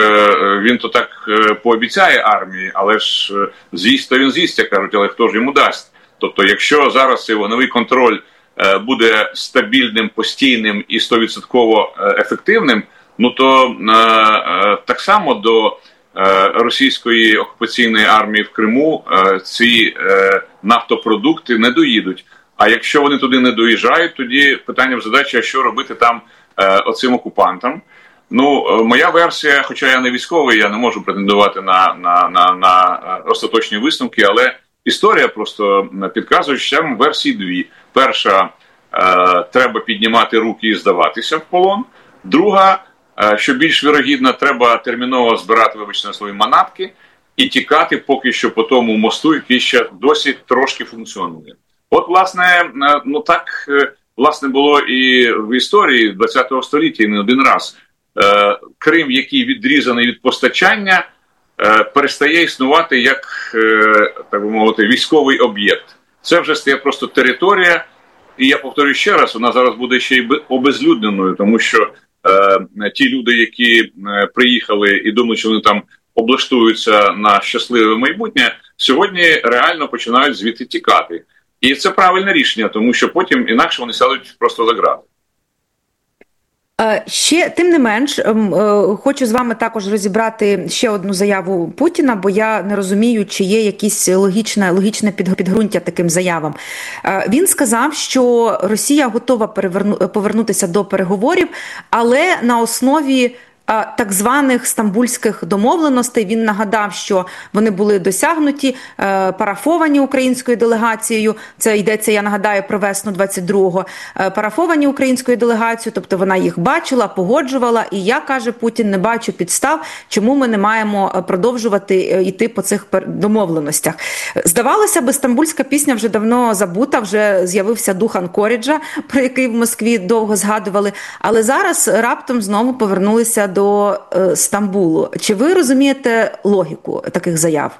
е, він то так е, пообіцяє армії, але ж е, з'їсть, то він з'їсть, як кажуть, але хто ж йому дасть? Тобто, якщо зараз цей вогневий контроль е, буде стабільним, постійним і сто відсотків ефективним, ну, то е, е, так само до російської окупаційної армії в Криму ці нафтопродукти не доїдуть. А якщо вони туди не доїжджають, тоді питання в задачі, а що робити там оцим окупантам. Ну, моя версія, хоча я не військовий, я не можу претендувати на, на, на, на остаточні висновки, але історія просто підказує, що там версії дві. Перша, треба піднімати руки і здаватися в полон. Друга, що більш вірогідно, треба терміново збирати, вибачте, на свої манатки і тікати поки що по тому мосту, який ще досі трошки функціонує. От, власне, ну так, власне, було і в історії ХХ століття, і не один раз. Крим, який відрізаний від постачання, перестає існувати як, так би мовити, військовий об'єкт. Це вже стає просто територія, і я повторюю ще раз, вона зараз буде ще й обезлюдненою, тому що Е, ті люди, які е, приїхали і думають, що вони там облаштуються на щасливе майбутнє, сьогодні реально починають звідти тікати. І це правильне рішення, тому що потім інакше вони сядуть просто за грати. Ще, тим не менш, хочу з вами також розібрати ще одну заяву Путіна, бо я не розумію, чи є якесь логічне, логічне підґрунтя таким заявам. Він сказав, що Росія готова повернутися до переговорів, але на основі так званих стамбульських домовленостей. Він нагадав, що вони були досягнуті, парафовані українською делегацією. Це йдеться, я нагадаю, про весну двадцять другого. Парафовані українською делегацією, тобто вона їх бачила, погоджувала. І я, каже Путін, не бачу підстав, чому ми не маємо продовжувати йти по цих домовленостях. Здавалося би, стамбульська пісня вже давно забута, вже з'явився дух Анкоріджа, про який в Москві довго згадували. Але зараз раптом знову повернулися до е, Стамбулу. Чи ви розумієте логіку таких заяв?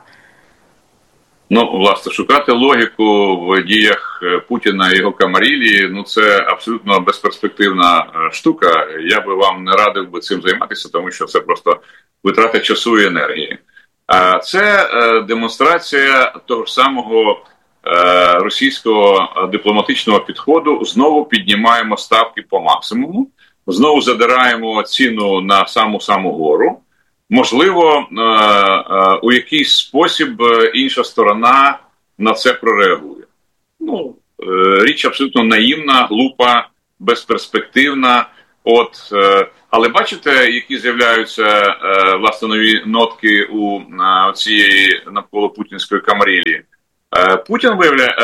Ну, власне, шукати логіку в діях Путіна і його камарилії, ну, це абсолютно безперспективна штука. Я би вам не радив би цим займатися, тому що це просто витрата часу і енергії. А це е, демонстрація того ж самого е, російського дипломатичного підходу. Знову піднімаємо ставки по максимуму. Знову задираємо ціну на саму-саму гору. Можливо, у якийсь спосіб інша сторона на це прореагує. Ну, річ абсолютно наївна, глупа, безперспективна. От, але бачите, які з'являються, власне, нові нотки у цієї навколо путінської камарилії. Путін виявляє,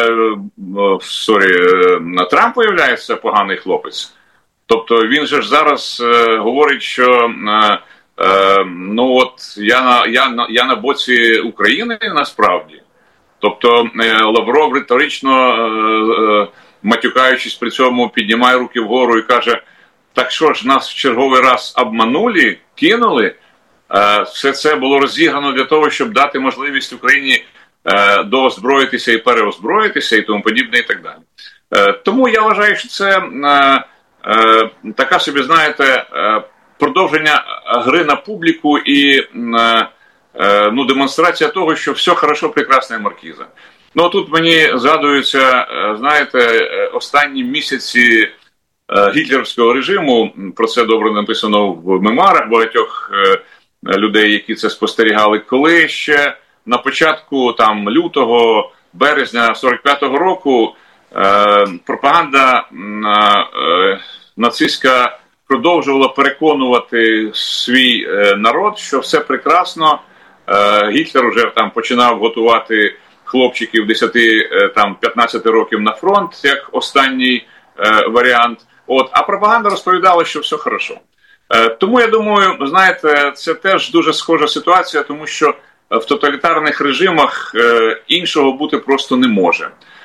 сорі, Трамп виявляється поганий хлопець. Тобто він же ж зараз е, говорить, що е, е, ну от я на, я, я на боці України насправді. Тобто е, Лавров риторично, е, е, матюкаючись при цьому, піднімає руки вгору і каже, так що ж, нас в черговий раз обманули, кинули. Е, все це було розіграно для того, щоб дати можливість Україні е, доозброїтися і переозброїтися і тому подібне і так далі. Е, тому я вважаю, що це... Е, Е, така собі, знаєте, е, продовження гри на публіку і е, е, ну, демонстрація того, що все хорошо, прекрасна маркіза. Ну, тут мені згадуються, е, знаєте, останні місяці е, гітлерівського режиму, про це добре написано в мемуарах багатьох е, людей, які це спостерігали, коли ще на початку там, лютого, березня сорок п'ятого року Е, пропаганда е, нацистська продовжувала переконувати свій е, народ, що все прекрасно. Е, Гітлер вже там починав готувати хлопчиків десять-п'ятнадцять років на фронт, як останній е, варіант. От, а пропаганда розповідала, що все хорошо. Е, тому, я думаю, знаєте, це теж дуже схожа ситуація, тому що в тоталітарних режимах е, іншого бути просто не може.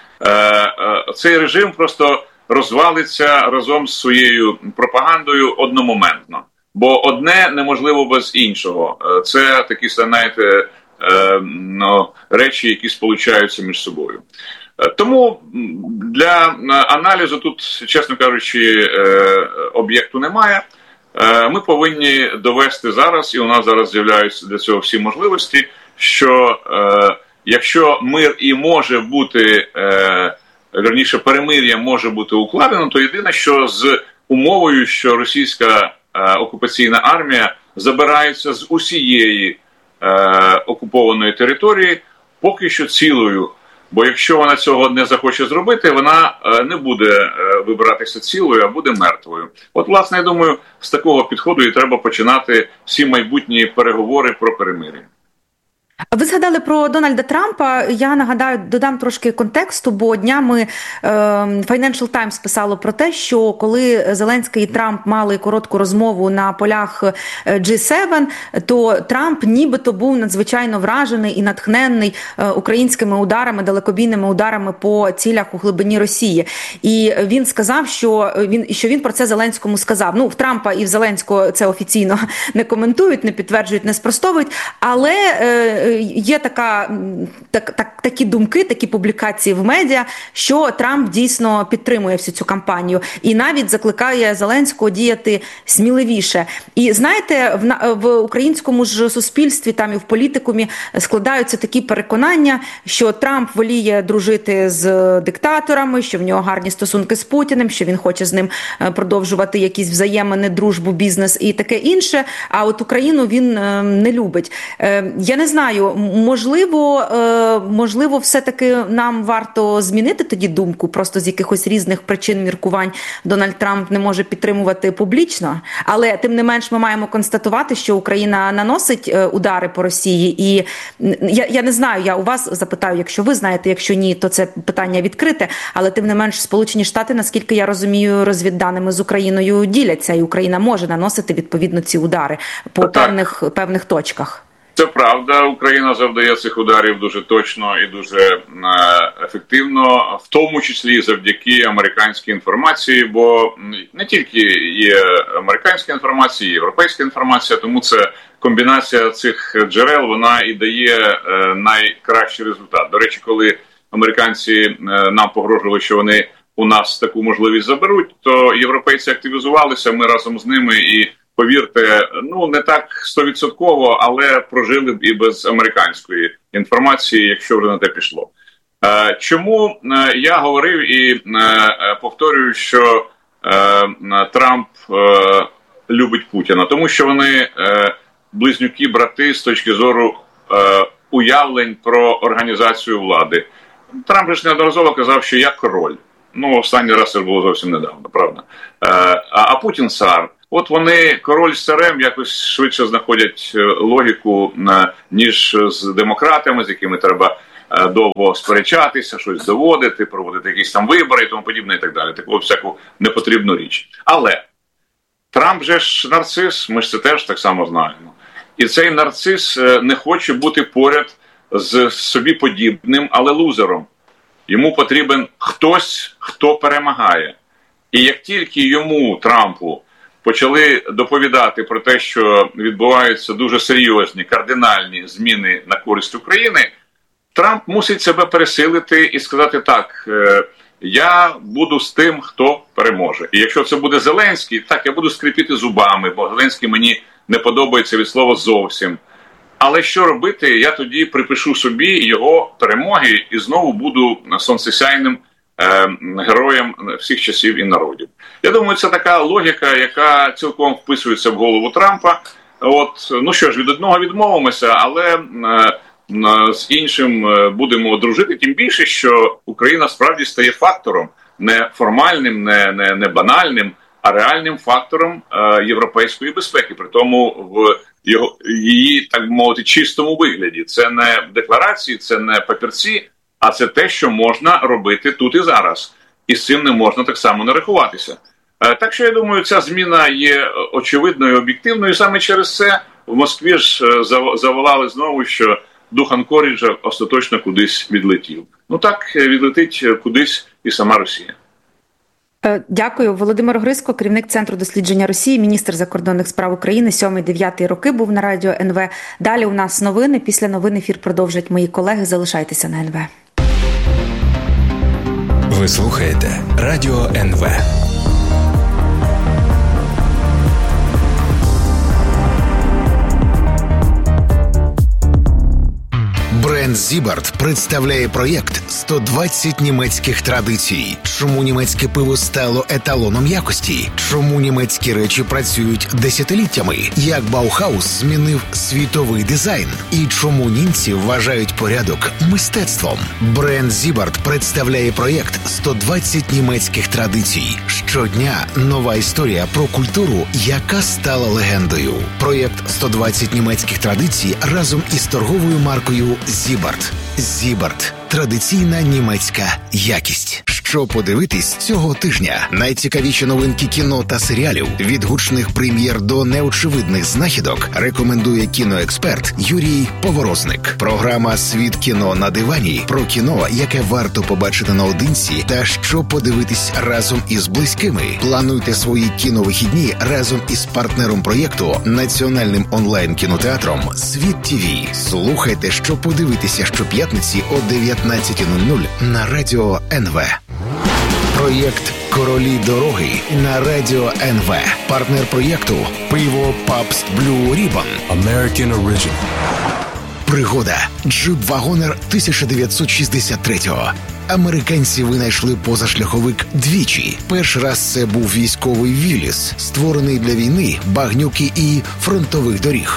Цей режим просто розвалиться разом з своєю пропагандою одномоментно. Бо одне неможливо без іншого. Це такі, знаєте, ну, речі, які сполучаються між собою. Тому для аналізу тут, чесно кажучи, об'єкту немає. Ми повинні довести зараз, і у нас зараз з'являються для цього всі можливості, що якщо мир і може бути, е, вірніше, перемир'я може бути укладено, то єдине, що з умовою, що російська е, окупаційна армія забирається з усієї е, окупованої території, поки що цілою. Бо якщо вона цього не захоче зробити, вона е, не буде е, вибиратися цілою, а буде мертвою. От, власне, я думаю, з такого підходу і треба починати всі майбутні переговори про перемир'я. Ви згадали про Дональда Трампа. Я нагадаю, додам трошки контексту, бо днями Financial Times писало про те, що коли Зеленський і Трамп мали коротку розмову на полях джі севен, то Трамп нібито був надзвичайно вражений і натхненний українськими ударами, далекобійними ударами по цілях у глибині Росії. І він сказав, що він, що він про це Зеленському сказав. Ну, в Трампа і в Зеленського це офіційно не коментують, не підтверджують, не спростовують, але є така, так, так, такі думки, такі публікації в медіа, що Трамп дійсно підтримує всю цю кампанію і навіть закликає Зеленського діяти сміливіше. І знаєте, в, в українському ж суспільстві, там і в політикумі складаються такі переконання, що Трамп воліє дружити з диктаторами, що в нього гарні стосунки з Путіним, що він хоче з ним продовжувати якісь взаємини, дружбу, бізнес і таке інше, а от Україну він не любить. Я не знаю, знаю, можливо, е, можливо, все-таки нам варто змінити тоді думку, просто з якихось різних причин, міркувань Дональд Трамп не може підтримувати публічно, але тим не менш ми маємо констатувати, що Україна наносить е, удари по Росії, і я, я не знаю, я у вас запитаю, якщо ви знаєте, якщо ні, то це питання відкрите, але тим не менш Сполучені Штати, наскільки я розумію, розвідданими з Україною діляться, і Україна може наносити відповідно ці удари по так. певних, певних точках. Це правда, Україна завдає цих ударів дуже точно і дуже е, ефективно, в тому числі завдяки американській інформації, бо не тільки є американська інформація, є європейська інформація, тому це комбінація цих джерел, вона і дає е, найкращий результат. До речі, коли американці е, нам погрожували, що вони у нас таку можливість заберуть, то європейці активізувалися, ми разом з ними і повірте, ну не так стовідсотково, але прожили б і без американської інформації, якщо вже на те пішло. Е, чому е, я говорив і е, повторюю, що е, Трамп е, любить Путіна? Тому що вони е, близнюки-брати з точки зору е, уявлень про організацію влади. Трамп ж неодноразово казав, що я король. Ну, останній раз це було зовсім недавно, правда? Е, а, а Путін цар. От вони, король з царем, якось швидше знаходять логіку, ніж з демократами, з якими треба довго сперечатися, щось доводити, проводити якісь там вибори і тому подібне і так далі. Таку всяку непотрібну річ. Але Трамп же ж нарцис, ми ж це теж так само знаємо. І цей нарцис не хоче бути поряд з собі подібним, але лузером. Йому потрібен хтось, хто перемагає. І як тільки йому, Трампу, почали доповідати про те, що відбуваються дуже серйозні, кардинальні зміни на користь України, Трамп мусить себе пересилити і сказати так, я буду з тим, хто переможе. І якщо це буде Зеленський, так, я буду скрипіти зубами, бо Зеленський мені не подобається від слова зовсім. Але що робити, я тоді припишу собі його перемоги і знову буду сонцесяйним е, героєм всіх часів і народів. Я думаю, це така логіка, яка цілком вписується в голову Трампа. От, ну що ж, від одного відмовимося, але е, з іншим будемо дружити, тим більше, що Україна справді стає фактором, не формальним, не, не, не банальним, а реальним фактором е, європейської безпеки, при тому в його, її, так би мовити, чистому вигляді. Це не декларації, це не папірці, а це те, що можна робити тут і зараз. І з цим не можна так само не рахуватися. Е, так що, я думаю, ця зміна є очевидною, об'єктивною, і саме через це в Москві ж заволали знову, що дух Анкоріджа остаточно кудись відлетів. Ну так відлетить кудись і сама Росія. Дякую. Володимир Грицько, керівник Центру дослідження Росії, міністр закордонних справ України, сьомий-дев'ятий роки був на радіо ен ве. Далі у нас новини. Після новин ефір продовжать мої колеги. Залишайтеся на ен ве. Ви слухаєте радіо ен ве. Бренд Зібарт представляє проєкт сто двадцять німецьких традицій. Чому німецьке пиво стало еталоном якості? Чому німецькі речі працюють десятиліттями? Як Баухаус змінив світовий дизайн? І чому німці вважають порядок мистецтвом? Бренд Зібарт представляє проєкт сто двадцять німецьких традицій. Щодня нова історія про культуру, яка стала легендою. Проєкт сто двадцять німецьких традицій разом із торговою маркою Зібарт. Зібарт. Традиційна німецька якість. Що подивитись цього тижня? Найцікавіші новинки кіно та серіалів, від гучних прем'єр до неочевидних знахідок, рекомендує кіноексперт Юрій Поворозник. Програма «Світ кіно на дивані» про кіно, яке варто побачити наодинці та що подивитись разом із близькими. Плануйте свої кіновихідні разом із партнером проєкту, національним онлайн-кінотеатром «Світ ТІВІ». Слухайте, що подивитися щоп'ятниці о дев'ятнадцятій нуль нуль на радіо ен ве. Проєкт «Королі дороги» на радіо ен ве. Партнер проєкту «Пиво Пабст Блю Ribbon». American Original. Пригода. Джип Вагонер тисяча дев'ятсот шістдесят третього. Американці винайшли позашляховик двічі. Перший раз це був військовий Вілліс, створений для війни, багнюки і фронтових доріг.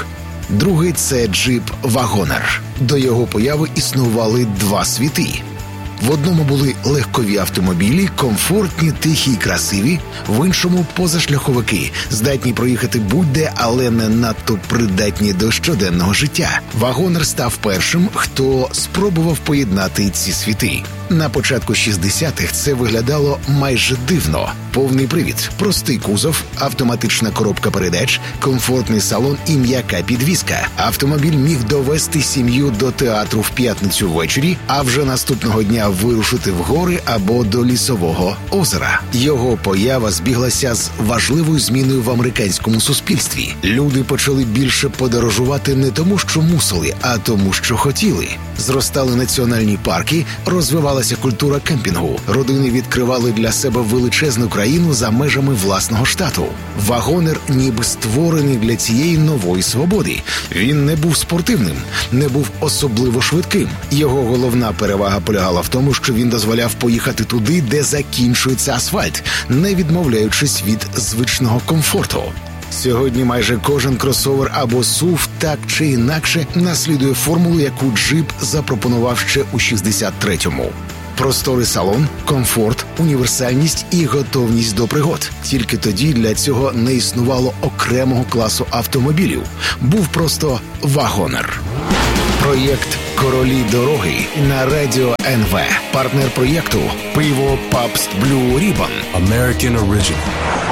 Другий – це джип «Вагонер». До його появи існували два світи. В одному були легкові автомобілі, комфортні, тихі і красиві, в іншому – позашляховики, здатні проїхати будь-де, але не надто придатні до щоденного життя. «Вагонер» став першим, хто спробував поєднати ці світи. На початку шістдесятих це виглядало майже дивно. Повний привід, простий кузов, автоматична коробка передач, комфортний салон і м'яка підвізка. Автомобіль міг довести сім'ю до театру в п'ятницю ввечері, а вже наступного дня вирушити в гори або до лісового озера. Його поява збіглася з важливою зміною в американському суспільстві. Люди почали більше подорожувати не тому, що мусили, а тому, що хотіли. Зростали національні парки, розвивалася культура кемпінгу. Родини відкривали для себе величезну країну за межами власного штату. «Вагонер» ніби створений для цієї нової свободи. Він не був спортивним, не був особливо швидким. Його головна перевага полягала в тому, що він дозволяв поїхати туди, де закінчується асфальт, не відмовляючись від звичного комфорту. Сьогодні майже кожен кросовер або сув так чи інакше наслідує формулу, яку джип запропонував ще у шістдесят третьому. Просторий салон, комфорт, універсальність і готовність до пригод. Тільки тоді для цього не існувало окремого класу автомобілів. Був просто «Вагонер». Проєкт «Королі дороги» на Радіо ен ве. Партнер проєкту – пиво Pabst Blue Ribbon. American Original.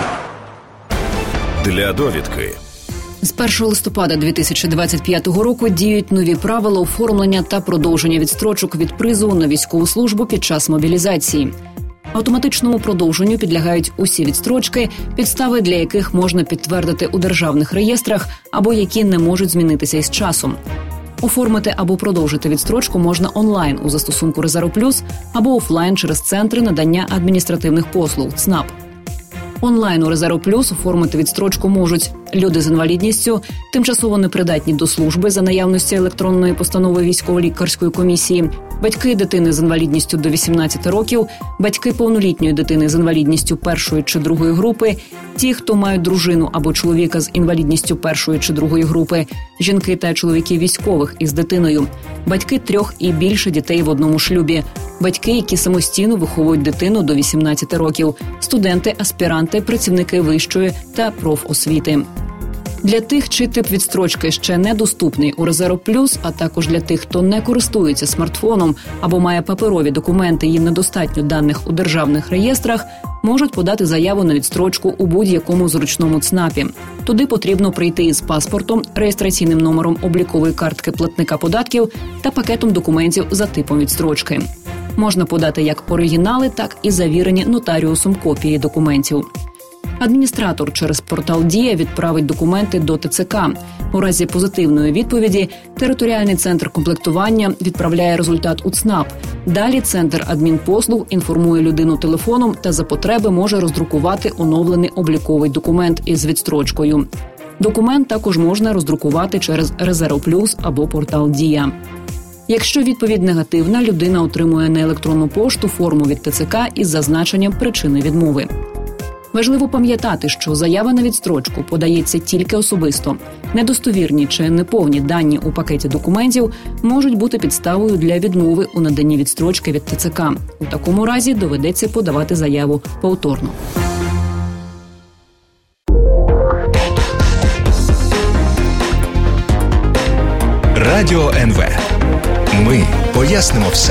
Для довідки. З першого листопада дві тисячі двадцять п'ятого року діють нові правила оформлення та продовження відстрочок від призову на військову службу під час мобілізації. Автоматичному продовженню підлягають усі відстрочки, підстави для яких можна підтвердити у державних реєстрах або які не можуть змінитися із часом. Оформити або продовжити відстрочку можна онлайн у застосунку «Резерв Плюс» або офлайн через центри надання адміністративних послуг – ЦНАП. Онлайн у «Резерв Плюс» оформити відстрочку можуть люди з інвалідністю, тимчасово непридатні до служби за наявності електронної постанови військово-лікарської комісії, батьки дитини з інвалідністю до вісімнадцяти років, батьки повнолітньої дитини з інвалідністю першої чи другої групи, ті, хто мають дружину або чоловіка з інвалідністю першої чи другої групи, жінки та чоловіки військових із дитиною, батьки трьох і більше дітей в одному шлюбі, батьки, які самостійно виховують дитину до вісімнадцяти років, студенти, аспіранти, працівники вищої та профосвіти. Для тих, чий тип відстрочки ще недоступний у «Резерв Плюс», а також для тих, хто не користується смартфоном або має паперові документи, їм недостатньо даних у державних реєстрах, можуть подати заяву на відстрочку у будь-якому зручному ЦНАПі. Туди потрібно прийти із паспортом, реєстраційним номером облікової картки платника податків та пакетом документів за типом відстрочки. Можна подати як оригінали, так і завірені нотаріусом копії документів. Адміністратор через портал «Дія» відправить документи до те це ка. У разі позитивної відповіді територіальний центр комплектування відправляє результат у ЦНАП. Далі центр адмінпослуг інформує людину телефоном та за потреби може роздрукувати оновлений обліковий документ із відстрочкою. Документ також можна роздрукувати через «Резерв Плюс» або портал «Дія». Якщо відповідь негативна, людина отримує на електронну пошту форму від те це ка із зазначенням причини відмови. Важливо пам'ятати, що заява на відстрочку подається тільки особисто. Недостовірні чи неповні дані у пакеті документів можуть бути підставою для відмови у наданні відстрочки від те це ка. У такому разі доведеться подавати заяву повторно. Радіо ен ве. Ми пояснимо все.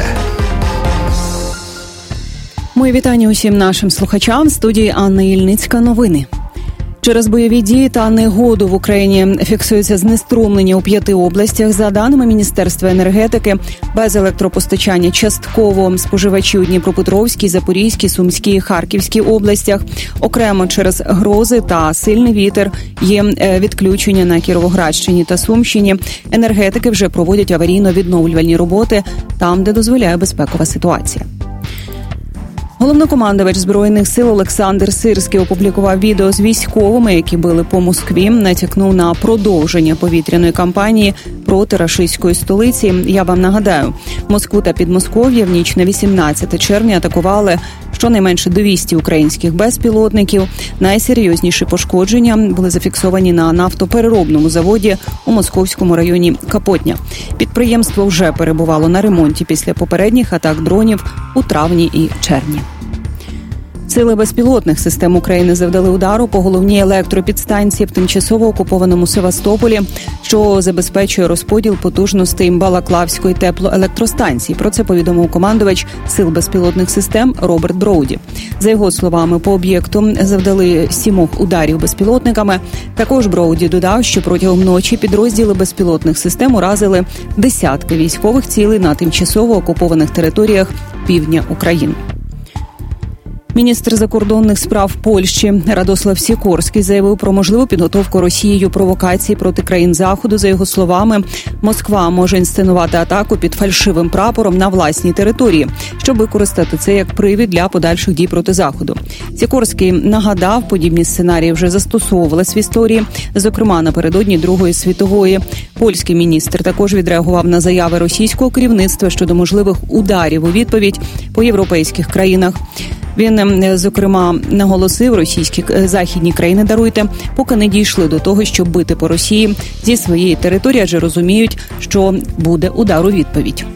Мої вітання усім нашим слухачам. В студії Анна Ільницька. Новини. Через бойові дії та негоду в Україні фіксується знеструмлення у п'яти областях. За даними Міністерства енергетики, без електропостачання частково споживачі у Дніпропетровській, Запорізькій, Сумській, Харківській областях. Окремо через грози та сильний вітер є відключення на Кіровоградщині та Сумщині. Енергетики вже проводять аварійно-відновлювальні роботи там, де дозволяє безпекова ситуація. Головнокомандувач Збройних сил Олександр Сирський опублікував відео з військовими, які били по Москві, натякнув на продовження повітряної кампанії проти рашистської столиці. Я вам нагадаю, Москву та Підмосков'я в ніч на вісімнадцяте червня атакували Щонайменше двісті українських безпілотників. Найсерйозніші пошкодження були зафіксовані на нафтопереробному заводі у московському районі Капотня. Підприємство вже перебувало на ремонті після попередніх атак дронів у травні і червні. Сили безпілотних систем України завдали удару по головній електропідстанції в тимчасово окупованому Севастополі, що забезпечує розподіл потужностей Балаклавської теплоелектростанції. Про це повідомив командувач Сил безпілотних систем Роберт Броуді. За його словами, по об'єкту завдали сімох ударів безпілотниками. Також Броуді додав, що протягом ночі підрозділи безпілотних систем уразили десятки військових цілей на тимчасово окупованих територіях півдня України. Міністр закордонних справ Польщі Радослав Сікорський заявив про можливу підготовку Росією провокацій проти країн Заходу. За його словами, Москва може інсценувати атаку під фальшивим прапором на власній території, щоб використати це як привід для подальших дій проти Заходу. Сікорський нагадав, подібні сценарії вже застосовувались в історії, зокрема напередодні Другої світової. Польський міністр також відреагував на заяви російського керівництва щодо можливих ударів у відповідь по європейських країнах. Він, зокрема, наголосив, російські західні країни, даруйте, поки не дійшли до того, щоб бити по Росії зі своєї території, адже розуміють, що буде удар у відповідь.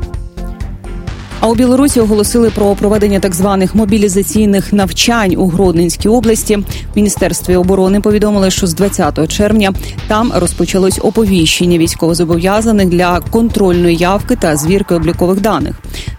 А у Білорусі оголосили про проведення так званих мобілізаційних навчань у Гродненській області. В Міністерстві оборони повідомили, що з двадцятого червня там розпочалось оповіщення військовозобов'язаних для контрольної явки та звірки облікових даних.